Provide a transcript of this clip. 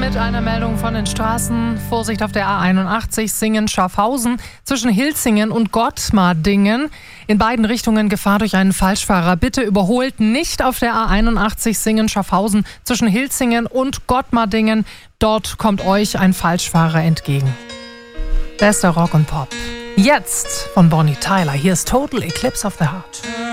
mit einer Meldung von den Straßen. Vorsicht auf der A81 Singen-Schaffhausen zwischen Hilzingen und Gottmardingen. In beiden Richtungen Gefahr durch einen Falschfahrer. Bitte überholt nicht auf der A81 Singen-Schaffhausen zwischen Hilzingen und Gottmardingen. Dort kommt euch ein Falschfahrer entgegen. Bester Rock und Pop. Jetzt von Bonnie Tyler. Hier ist Total Eclipse of the Heart.